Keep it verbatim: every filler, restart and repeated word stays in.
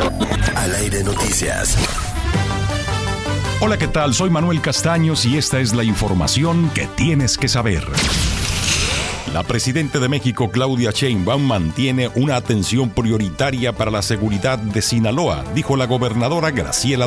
Al Aire Noticias. Hola, ¿qué tal? Soy Manuel Castaños y esta es la información que tienes que saber. La presidenta de México, Claudia Sheinbaum, mantiene una atención prioritaria para la seguridad de Sinaloa, dijo la gobernadora Graciela